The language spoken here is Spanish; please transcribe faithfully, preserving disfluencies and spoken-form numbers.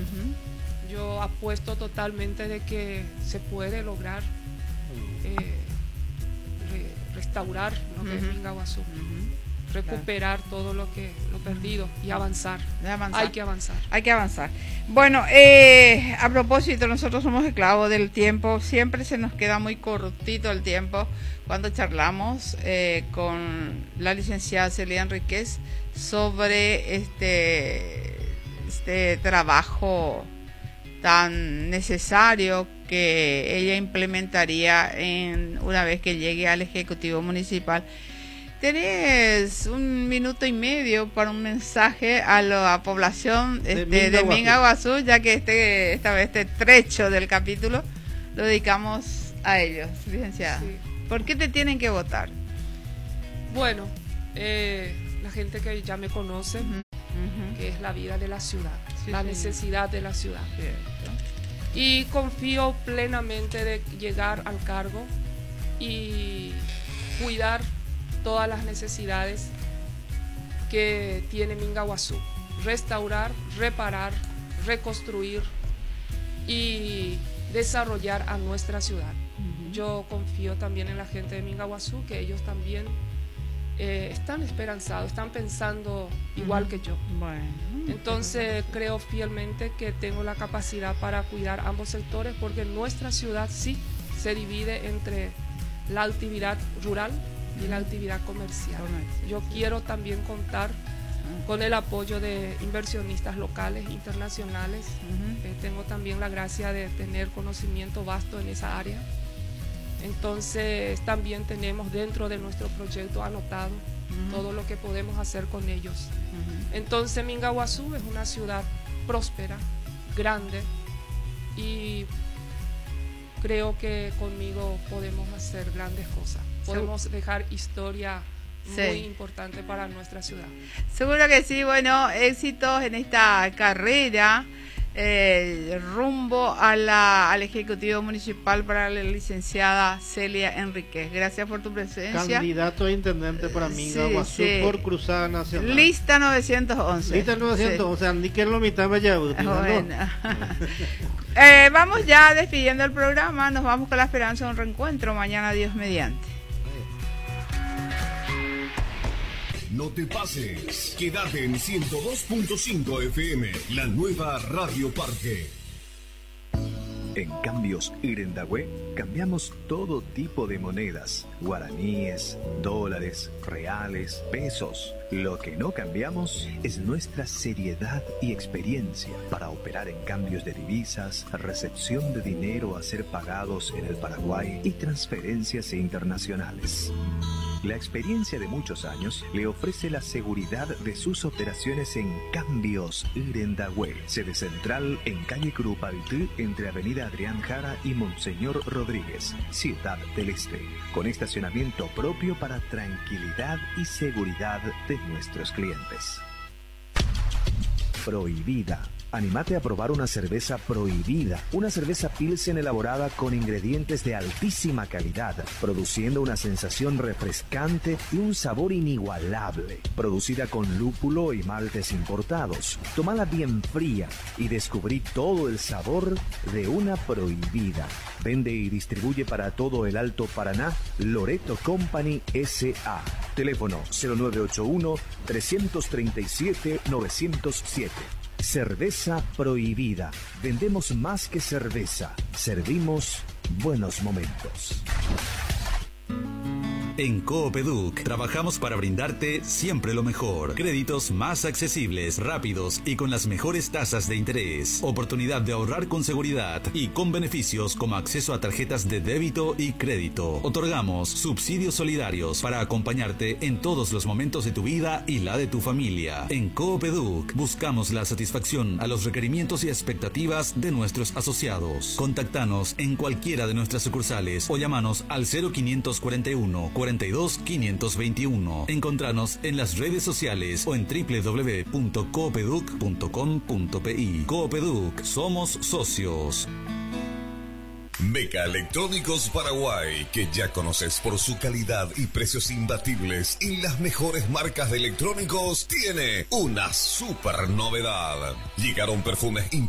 Uh-huh. Yo apuesto totalmente de que se puede lograr eh, re, restaurar lo que uh-huh. es Mingaguazú. Uh-huh. Recuperar claro. todo lo que lo perdido y avanzar. avanzar. Hay que avanzar. Hay que avanzar. Bueno, eh, a propósito, nosotros somos esclavos del tiempo. Siempre se nos queda muy cortito el tiempo cuando charlamos eh, con la licenciada Celia Enríquez sobre este, este trabajo tan necesario que ella implementaría en, una vez que llegue al Ejecutivo Municipal. Tenés un minuto y medio para un mensaje a la población este, de Mingaguazú, ya que este, esta vez este trecho del capítulo lo dedicamos a ellos, licenciada. Sí. ¿Por qué te tienen que votar? Bueno, eh, la gente que ya me conoce, uh-huh. Uh-huh. que es la vida de la ciudad, sí, la sí. necesidad de la ciudad. Sí. Y confío plenamente de llegar al cargo y cuidar todas las necesidades que tiene Mingaguazú, restaurar, reparar, reconstruir y desarrollar a nuestra ciudad. Uh-huh. Yo confío también en la gente de Mingaguazú, que ellos también eh, están esperanzados, están pensando igual uh-huh. que yo. Bueno, entonces creo fielmente que tengo la capacidad para cuidar ambos sectores, porque nuestra ciudad sí se divide entre la actividad rural y la actividad comercial. Yo quiero también contar con el apoyo de inversionistas locales, internacionales. Uh-huh. Eh, tengo también la gracia de tener conocimiento vasto en esa área. Entonces también tenemos dentro de nuestro proyecto anotado uh-huh. todo lo que podemos hacer con ellos. Uh-huh. Entonces Mingaguazú es una ciudad próspera, grande, y creo que conmigo podemos hacer grandes cosas. Podemos dejar historia sí. muy importante para nuestra ciudad. Seguro que sí. Bueno, éxitos en esta carrera eh, rumbo a la, al Ejecutivo Municipal para la licenciada Celia Enríquez. Gracias por tu presencia. Candidato a intendente para Mingaguazú sí, sí. por Cruzada Nacional. Lista novecientos once. Lista novecientos once. Sí. Ni que lo mitad vaya. Bueno. eh, vamos ya despidiendo el programa. Nos vamos con la esperanza de un reencuentro mañana, Dios mediante. No te pases, quédate en ciento dos punto cinco F M, la nueva Radio Parque. En Cambios Irendahue cambiamos todo tipo de monedas, guaraníes, dólares, reales, pesos. Lo que no cambiamos es nuestra seriedad y experiencia para operar en cambios de divisas, recepción de dinero a ser pagados en el Paraguay y transferencias internacionales. La experiencia de muchos años le ofrece la seguridad de sus operaciones en Cambios Irendahue, sede central en calle Curupaytí, entre avenida Adrián Jara y Monseñor Rodríguez, Ciudad del Este, con estacionamiento propio para tranquilidad y seguridad de nuestros clientes. Prohibida. Anímate a probar una cerveza Prohibida, una cerveza Pilsen elaborada con ingredientes de altísima calidad, produciendo una sensación refrescante y un sabor inigualable. Producida con lúpulo y maltes importados. Tómala bien fría y descubrí todo el sabor de una Prohibida. Vende y distribuye para todo el Alto Paraná Loreto Company S A. Teléfono cero nueve ocho uno, tres tres siete, nueve cero siete. Cerveza Prohibida. Vendemos más que cerveza. Servimos buenos momentos. En Coopeduc trabajamos para brindarte siempre lo mejor. Créditos más accesibles, rápidos y con las mejores tasas de interés. Oportunidad de ahorrar con seguridad y con beneficios como acceso a tarjetas de débito y crédito. Otorgamos subsidios solidarios para acompañarte en todos los momentos de tu vida y la de tu familia. En Coopeduc buscamos la satisfacción a los requerimientos y expectativas de nuestros asociados. Contactanos en cualquiera de nuestras sucursales o llámanos al cero quinientos cuarenta y uno, cuarenta y dos, quinientos veintiuno. Encontranos en las redes sociales o en doble u doble u doble u punto coopeduc punto com punto pi. Coopeduc, somos socios. Meca Electrónicos Paraguay, que ya conoces por su calidad y precios imbatibles y las mejores marcas de electrónicos, tiene una super novedad. Llegaron perfumes